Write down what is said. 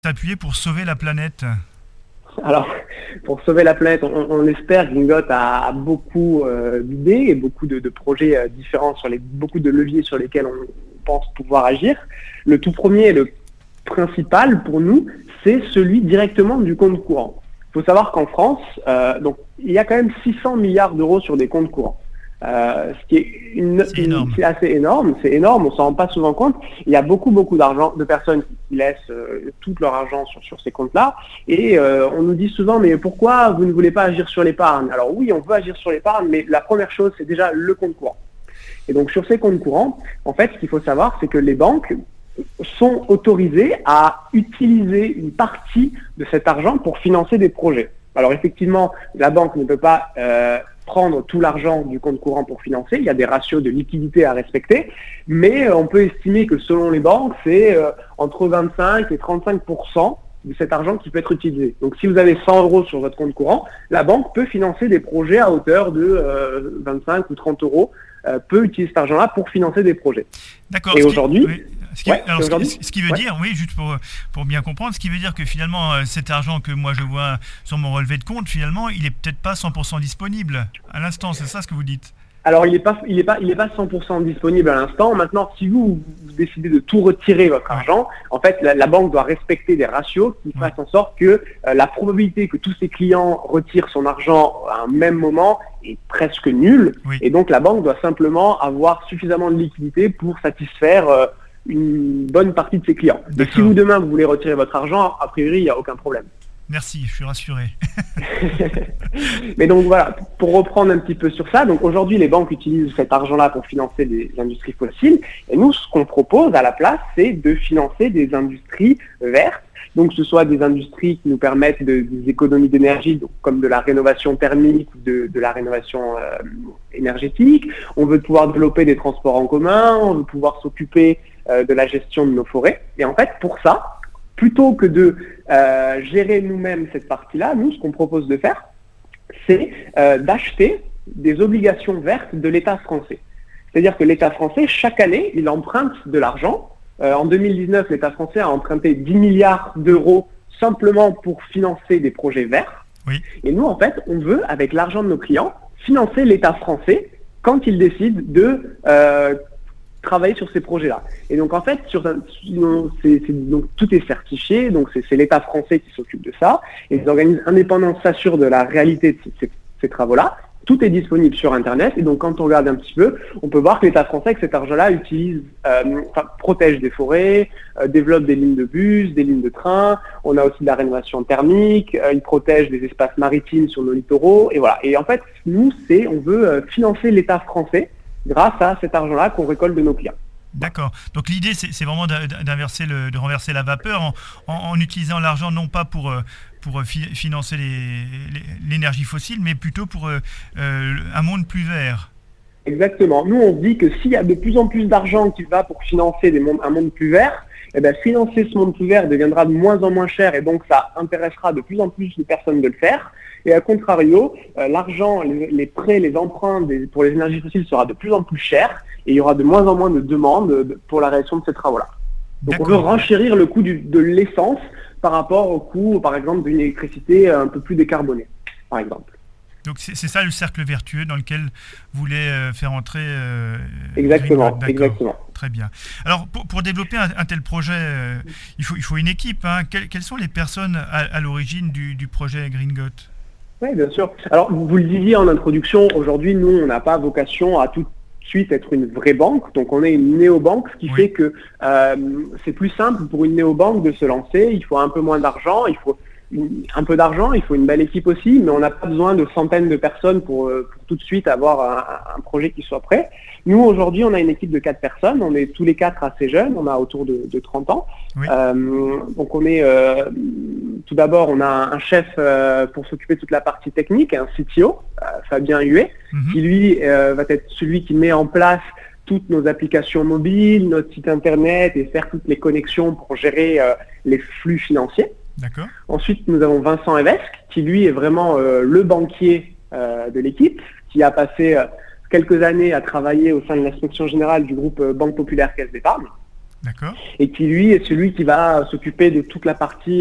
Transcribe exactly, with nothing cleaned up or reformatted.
S'appuyer pour sauver la planète? Alors, pour sauver la planète, on, on espère, Green-Got a, a beaucoup euh, d'idées et beaucoup de, de projets euh, différents, sur les, beaucoup de leviers sur lesquels on pense pouvoir agir. Le tout premier et le principal pour nous, c'est celui directement du compte courant. Il faut savoir qu'en France, euh, donc, il y a quand même six cents milliards d'euros sur des comptes courants. Euh, ce qui est, une, c'est, une, c'est assez énorme, c'est énorme, on s'en rend pas souvent compte. Il y a beaucoup beaucoup d'argent, de personnes qui laissent euh, tout leur argent sur, sur ces comptes-là, et euh, on nous dit souvent mais pourquoi vous ne voulez pas agir sur l'épargne? Alors oui, on veut agir sur l'épargne, mais la première chose c'est déjà le compte courant. Et donc sur ces comptes courants, en fait, ce qu'il faut savoir, c'est que les banques sont autorisées à utiliser une partie de cet argent pour financer des projets. Alors effectivement, la banque ne peut pas euh, prendre tout l'argent du compte courant pour financer, il y a des ratios de liquidité à respecter, mais euh, on peut estimer que selon les banques, c'est euh, entre vingt-cinq et trente-cinq pour cent de cet argent qui peut être utilisé. Donc si vous avez cent euros sur votre compte courant, la banque peut financer des projets à hauteur de euh, vingt-cinq ou trente euros, euh, peut utiliser cet argent-là pour financer des projets. D'accord. Et aujourd'hui... Oui. Ce qui, ouais, alors, ce, qui, ce qui veut ouais. dire, oui, juste pour, pour bien comprendre, ce qui veut dire que finalement, euh, cet argent que moi je vois sur mon relevé de compte, finalement, il n'est peut-être pas cent pour cent disponible à l'instant, c'est ça ce que vous dites? Alors, il n'est pas, il est pas, il est pas cent pour cent disponible à l'instant. Maintenant, si vous, vous décidez de tout retirer votre ouais. argent, en fait, la, la banque doit respecter des ratios qui ouais. fassent en sorte que euh, la probabilité que tous ses clients retirent son argent à un même moment est presque nulle. Oui. Et donc, la banque doit simplement avoir suffisamment de liquidité pour satisfaire euh, une bonne partie de ses clients. Et si vous demain vous voulez retirer votre argent, a priori il n'y a aucun problème. Merci, je suis rassuré. Mais donc voilà, pour reprendre un petit peu sur ça, donc aujourd'hui les banques utilisent cet argent-là pour financer des industries fossiles, et nous ce qu'on propose à la place, c'est de financer des industries vertes, donc que ce soit des industries qui nous permettent de, des économies d'énergie, donc comme de la rénovation thermique ou de, de la rénovation euh, énergétique. On veut pouvoir développer des transports en commun, on veut pouvoir s'occuper euh, de la gestion de nos forêts. Et en fait, pour ça, plutôt que de euh, gérer nous-mêmes cette partie-là, nous, ce qu'on propose de faire, c'est euh, d'acheter des obligations vertes de l'État français. C'est-à-dire que l'État français, chaque année, il emprunte de l'argent. Euh, en deux mille dix-neuf, l'État français a emprunté dix milliards d'euros simplement pour financer des projets verts. Oui. Et nous, en fait, on veut, avec l'argent de nos clients, financer l'État français quand il décide de euh, travailler sur ces projets-là. Et donc, en fait, sur, c'est, c'est, donc, tout est certifié, donc c'est, c'est l'État français qui s'occupe de ça, et les organismes indépendants s'assurent de la réalité de ces, ces, ces travaux-là. Tout est disponible sur Internet, et donc quand on regarde un petit peu, on peut voir que l'État français, avec cet argent-là, utilise, euh, enfin, protège des forêts, euh, développe des lignes de bus, des lignes de train, on a aussi de la rénovation thermique, euh, il protège des espaces maritimes sur nos littoraux, et voilà. Et en fait, nous, c'est, on veut euh, financer l'État français grâce à cet argent-là qu'on récolte de nos clients. D'accord. Donc l'idée, c'est, c'est vraiment d'inverser le, de renverser la vapeur en, en, en utilisant l'argent non pas pour, pour fi, financer les, les, l'énergie fossile, mais plutôt pour euh, un monde plus vert. Exactement. Nous, on se dit que s'il y a de plus en plus d'argent qui va pour financer des mondes, un monde plus vert, eh bien, financer ce monde plus vert deviendra de moins en moins cher et donc ça intéressera de plus en plus de personnes de le faire. Et à contrario, euh, l'argent, les, les prêts, les emprunts des, pour les énergies fossiles sera de plus en plus cher et il y aura de moins en moins de demandes de, pour la réalisation de ces travaux-là. Donc D'accord. on veut renchérir le coût du, de l'essence par rapport au coût, par exemple, d'une électricité un peu plus décarbonée, par exemple. Donc c'est, c'est ça le cercle vertueux dans lequel vous voulez euh, faire entrer euh, Exactement, exactement. Très bien. Alors pour, pour développer un, un tel projet, euh, il, faut, il faut une équipe. Hein. Quelles, quelles sont les personnes à, à l'origine du, du projet Green-Got ? Oui, bien sûr. Alors vous le disiez en introduction, aujourd'hui nous on n'a pas vocation à tout de suite être une vraie banque, donc on est une néobanque, ce qui oui. fait que euh, c'est plus simple pour une néobanque de se lancer, il faut un peu moins d'argent, il faut un peu d'argent, il faut une belle équipe aussi, mais on n'a pas besoin de centaines de personnes pour, pour tout de suite avoir un, un projet qui soit prêt. Nous, aujourd'hui, on a une équipe de quatre personnes, on est tous les quatre assez jeunes, on a autour de, de trente ans. Oui. Euh, donc on est, euh, tout d'abord, on a un chef euh, pour s'occuper de toute la partie technique, un C T O, euh, Fabien Huet, mm-hmm. qui lui euh, va être celui qui met en place toutes nos applications mobiles, notre site internet et faire toutes les connexions pour gérer euh, les flux financiers. D'accord. Ensuite, nous avons Vincent Evesque, qui lui est vraiment euh, le banquier euh, de l'équipe, qui a passé euh, quelques années à travailler au sein de l'inspection générale du groupe euh, Banque Populaire Caisse d'Épargne. D'accord. Et qui lui est celui qui va s'occuper de toute la partie